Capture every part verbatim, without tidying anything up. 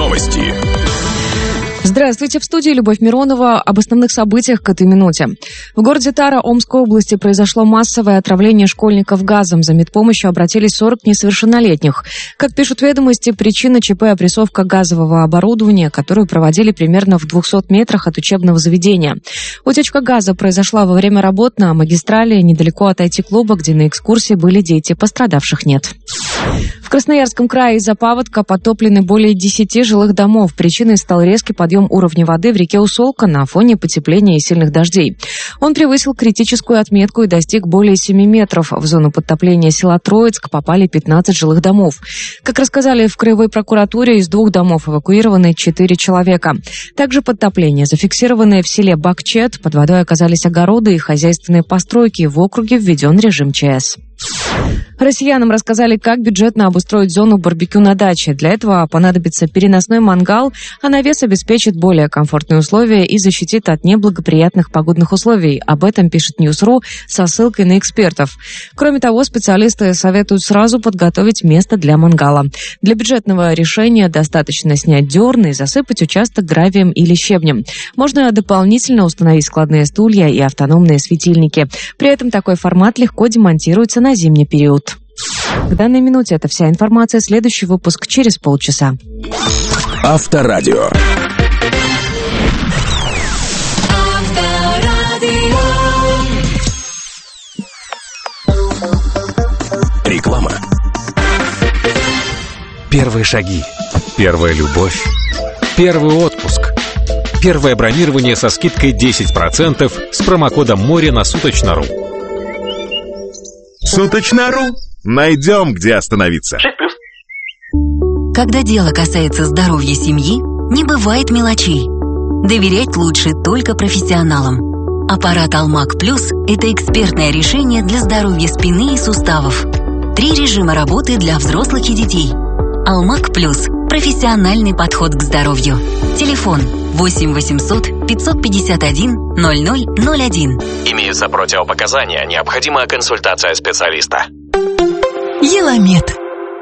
Новости. Здравствуйте, в студии Любовь Миронова. Об основных событиях к этой минуте. В городе Тара Омской области произошло массовое отравление школьников газом. За медпомощью обратились сорок несовершеннолетних. Как пишут ведомости, причина ЧП – опрессовка газового оборудования, которую проводили примерно в двухстах метрах от учебного заведения. Утечка газа произошла во время работ на магистрали недалеко от ай ти-клуба, где на экскурсии были дети, пострадавших нет. В Красноярском крае из-за паводка потоплены более десяти жилых домов. Причиной стал резкий подъем уровня воды в реке Усолка на фоне потепления и сильных дождей. Он превысил критическую отметку и достиг более семи метров. В зону подтопления села Троицк попали пятнадцать жилых домов. Как рассказали в краевой прокуратуре, из двух домов эвакуированы четыре человека. Также подтопление зафиксировано в селе Бакчет. Под водой оказались огороды и хозяйственные постройки. В округе введен режим ЧС. Россиянам рассказали, как бюджетно обустроить зону барбекю на даче. Для этого понадобится переносной мангал, а навес обеспечит более комфортные условия и защитит от неблагоприятных погодных условий. Об этом пишет Ньюс.ру со ссылкой на экспертов. Кроме того, специалисты советуют сразу подготовить место для мангала. Для бюджетного решения достаточно снять дерны и засыпать участок гравием или щебнем. Можно дополнительно установить складные стулья и автономные светильники. При этом такой формат легко демонтируется на зимний период. К данной минуте это вся информация. Следующий выпуск через полчаса. Авторадио. Реклама. Первые шаги. Первая любовь. Первый отпуск. Первое бронирование со скидкой десять процентов с промокодом «Море» на Суточно.ру. Суточно.ру. Найдем, где остановиться. Когда дело касается здоровья семьи, не бывает мелочей. Доверять лучше только профессионалам. Аппарат Алмак Плюс – это экспертное решение для здоровья спины и суставов. Три режима работы для взрослых и детей. Алмак Плюс – профессиональный подход к здоровью. Телефон восемь восемьсот пятьсот пятьдесят один ноль ноль ноль один. Имеются противопоказания, необходима консультация специалиста. Еламед.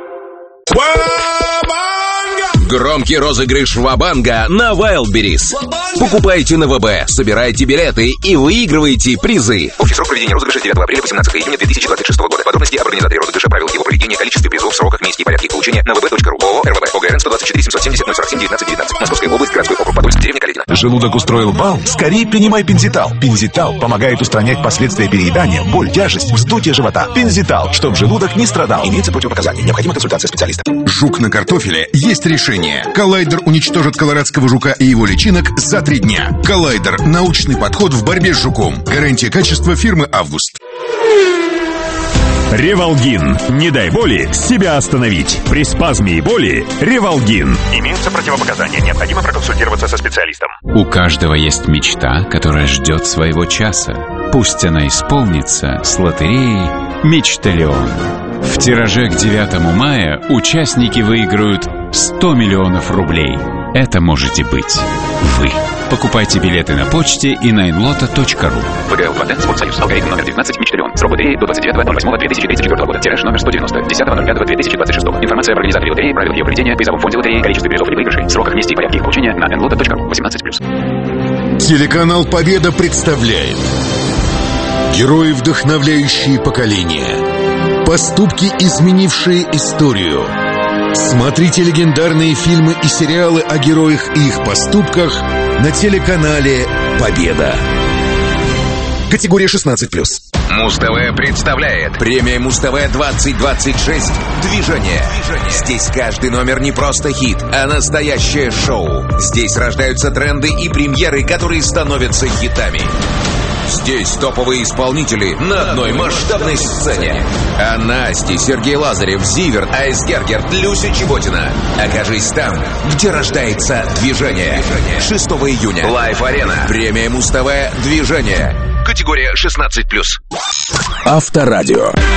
Громкий розыгрыш Ва-банга на Wildberries. Покупайте на ВБ, собирайте билеты и выигрывайте призы. Общий срок проведения розыгрыша с девятого апреля по семнадцатого июня две тысячи двадцать шестого года. Подробности об организаторе розыгрыша, правил его проведения, количестве призов, сроках, месте и порядке получения на вб.ру. ООО РВВ. ОГРН сто двадцать четыре семьсот семьдесят ноль сорок семь девятнадцать девятнадцать. Московская область, городской округ Подольск, деревня Калитина. Желудок устроил бал? Скорее принимай Пензитал. Пензитал помогает устранять последствия переедания, боль, тяжесть, вздутие живота. Пензитал, чтоб желудок не страдал. Имеется противопоказания. Необходима консультация специалиста. Жук на картофеле. Есть решение. Коллайдер уничтожит колорадского жука и его личинок за три дня. Коллайдер. Научный подход в борьбе с жуком. Гарантия качества фирмы «Август». Ревалгин. Не дай боли себя остановить. При спазме и боли Ревалгин. Имеются противопоказания. Необходимо проконсультироваться со специалистом. У каждого есть мечта, которая ждет своего часа. Пусть она исполнится с лотереей «Мечталион». В тираже к девятому мая участники выиграют сто миллионов рублей. Это можете быть вы. Покупайте билеты на почте и на инлота точка ру. ВГЛ два Д, Спортсоюз, алгоритм номер девятнадцать, Мечталион. Срок лотереи до двадцать девятого ноль восьмого две тысячи тридцать четвёртого года. Тираж номер сто девяносто, десятого ноль пятого две тысячи двадцать шестого. Информация об организаторе лотереи, правилах ее проведения, призовом фонде лотереи, количестве призов или выигрышей, сроках, месте и порядке их получения на инлота точка ру. восемнадцать плюс. Телеканал «Победа» представляет герои, вдохновляющие поколения, поступки, изменившие историю. Смотрите легендарные фильмы и сериалы о героях и их поступках на телеканале «Победа». Категория шестнадцать плюс. Муз-ТВ представляет премия Муз-ТВ двадцать двадцать шесть «Движение». Здесь каждый номер не просто хит, а настоящее шоу. Здесь рождаются тренды и премьеры, которые становятся хитами. Здесь топовые исполнители на одной масштабной сцене. А Насти, Сергей Лазарев, Зиверт, Айсгергер, Люся Чеботина. Окажись там, где рождается движение. шестого июня. Лайф-арена. Премия Муз-ТВ «Движение». Категория шестнадцать плюс. Авторадио.